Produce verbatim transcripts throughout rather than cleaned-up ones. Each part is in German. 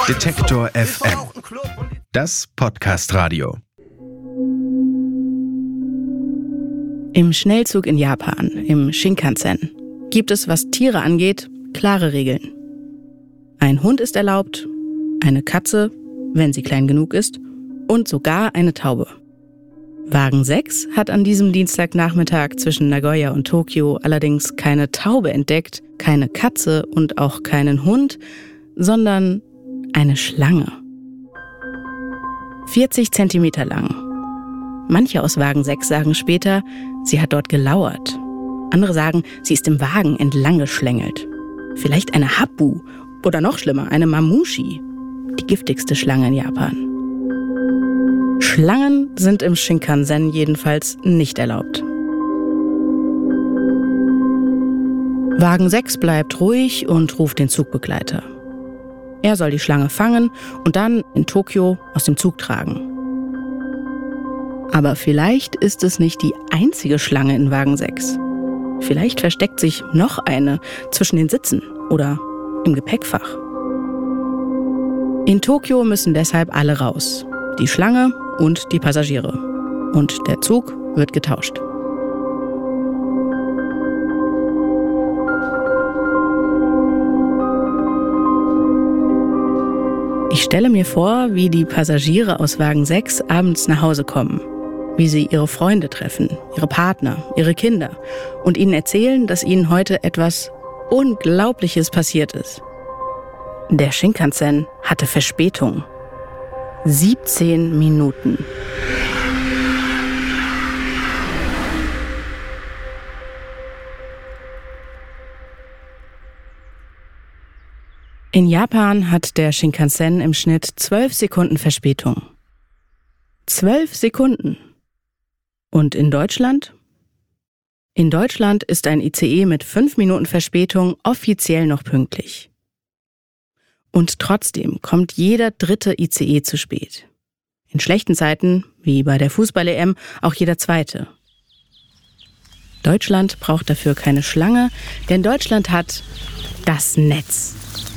Detektor F M. Das Podcast-Radio. Im Schnellzug in Japan, im Shinkansen, gibt es, was Tiere angeht, klare Regeln. Ein Hund ist erlaubt, eine Katze, wenn sie klein genug ist, und sogar eine Taube. Wagen sechs hat an diesem Dienstagnachmittag zwischen Nagoya und Tokio allerdings keine Taube entdeckt, keine Katze und auch keinen Hund, sondern eine Schlange. vierzig Zentimeter lang. Manche aus Wagen sechs sagen später, sie hat dort gelauert. Andere sagen, sie ist im Wagen entlang geschlängelt. Vielleicht eine Happu oder noch schlimmer, eine Mamushi, die giftigste Schlange in Japan. Schlangen sind im Shinkansen jedenfalls nicht erlaubt. Wagen sechs bleibt ruhig und ruft den Zugbegleiter. Er soll die Schlange fangen und dann in Tokio aus dem Zug tragen. Aber vielleicht ist es nicht die einzige Schlange in Wagen sechs. Vielleicht versteckt sich noch eine zwischen den Sitzen oder im Gepäckfach. In Tokio müssen deshalb alle raus. Die Schlange und die Passagiere. Und der Zug wird getauscht. Ich stelle mir vor, wie die Passagiere aus Wagen sechs abends nach Hause kommen. Wie sie ihre Freunde treffen, ihre Partner, ihre Kinder und ihnen erzählen, dass ihnen heute etwas Unglaubliches passiert ist. Der Shinkansen hatte Verspätung. siebzehn Minuten. In Japan hat der Shinkansen im Schnitt zwölf Sekunden Verspätung. Zwölf Sekunden. Und in Deutschland? In Deutschland ist ein I C E mit fünf Minuten Verspätung offiziell noch pünktlich. Und trotzdem kommt jeder dritte I C E zu spät. In schlechten Zeiten, wie bei der Fußball-E M, auch jeder zweite. Deutschland braucht dafür keine Schlange, denn Deutschland hat das Netz.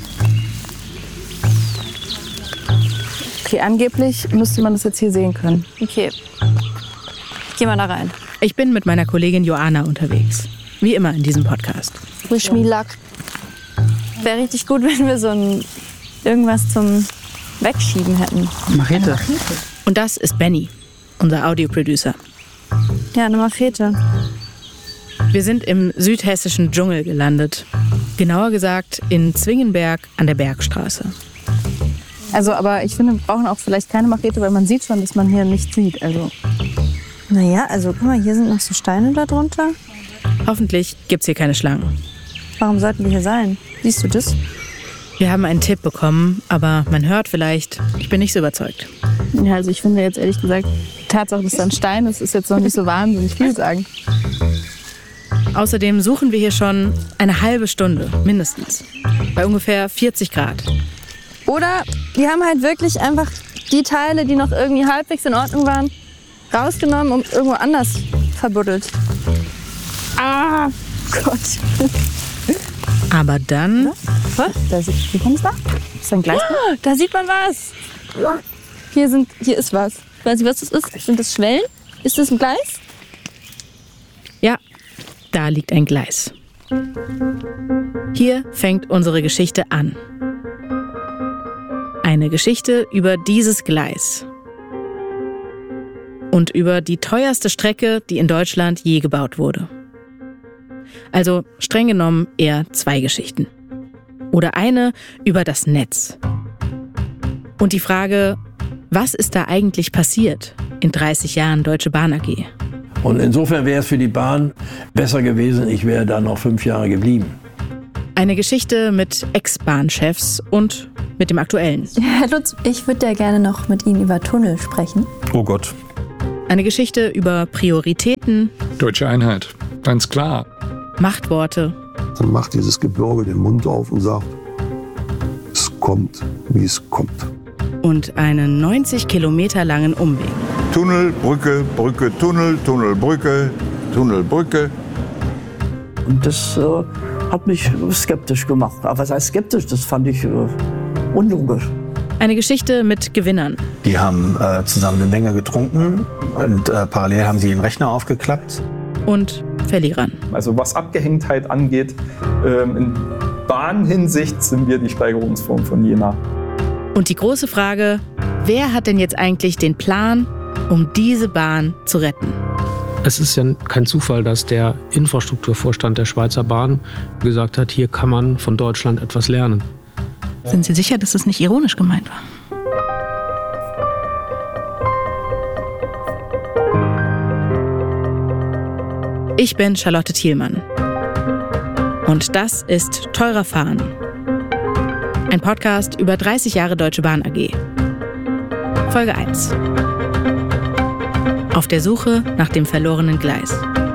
Okay, angeblich müsste man das jetzt hier sehen können. Okay, geh mal da rein. Ich bin mit meiner Kollegin Joanna unterwegs. Wie immer in diesem Podcast. Wish me luck. Wäre richtig gut, wenn wir so ein irgendwas zum Wegschieben hätten. Machete. Und das ist Benny, unser Audioproducer. Ja, eine Machete. Wir sind im südhessischen Dschungel gelandet. Genauer gesagt in Zwingenberg an der Bergstraße. Also, aber ich finde, wir brauchen auch vielleicht keine Machete, weil man sieht schon, dass man hier nichts sieht. Also. Naja, also guck mal, hier sind noch so Steine da drunter. Hoffentlich gibt's hier keine Schlangen. Warum sollten wir hier sein? Siehst du das? Wir haben einen Tipp bekommen, aber man hört vielleicht, ich bin nicht so überzeugt. Ja, also ich finde jetzt ehrlich gesagt, die Tatsache, dass da ein Stein ist, ist jetzt noch nicht so wahnsinnig viel sagen. Außerdem suchen wir hier schon eine halbe Stunde, mindestens. Bei ungefähr vierzig Grad. Oder die haben halt wirklich einfach die Teile, die noch irgendwie halbwegs in Ordnung waren, rausgenommen und irgendwo anders verbuddelt. Ah, Gott. Aber dann... Ja? Was? Da sieht, wie kommt es da? Ist da ein Gleis? Oh, da sieht man was. Hier, sind, hier ist was. Weiß ich, was das ist? Sind das Schwellen? Ist das ein Gleis? Ja, da liegt ein Gleis. Hier fängt unsere Geschichte an. Eine Geschichte über dieses Gleis. Und über die teuerste Strecke, die in Deutschland je gebaut wurde. Also streng genommen eher zwei Geschichten. Oder eine über das Netz. Und die Frage, was ist da eigentlich passiert in dreißig Jahren Deutsche Bahn A G? Und insofern wäre es für die Bahn besser gewesen, ich wäre da noch fünf Jahre geblieben. Eine Geschichte mit Ex-Bahnchefs und mit dem Aktuellen. Herr Lutz, ich würde ja gerne noch mit Ihnen über Tunnel sprechen. Oh Gott. Eine Geschichte über Prioritäten. Deutsche Einheit, ganz klar. Machtworte. Dann macht dieses Gebirge den Mund auf und sagt, es kommt, wie es kommt. Und einen neunzig Kilometer langen Umweg. Tunnel, Brücke, Brücke, Tunnel, Tunnel, Brücke, Tunnel, Brücke. Und das äh, hat mich skeptisch gemacht. Aber was heißt skeptisch? Das fand ich äh, unlogisch. Eine Geschichte mit Gewinnern. Die haben äh, zusammen eine Menge getrunken und äh, parallel haben sie den Rechner aufgeklappt. Und Verlierern. Also was Abgehängtheit angeht, ähm, in Bahnhinsicht sind wir die Steigerungsform von Jena. Und die große Frage, wer hat denn jetzt eigentlich den Plan, um diese Bahn zu retten? Es ist ja kein Zufall, dass der Infrastrukturvorstand der Schweizer Bahn gesagt hat, hier kann man von Deutschland etwas lernen. Sind Sie sicher, dass es nicht ironisch gemeint war? Ich bin Charlotte Thielmann. Und das ist Teurer Fahren. Ein Podcast über dreißig Jahre Deutsche Bahn A G. Folge eins. Auf der Suche nach dem verlorenen Gleis.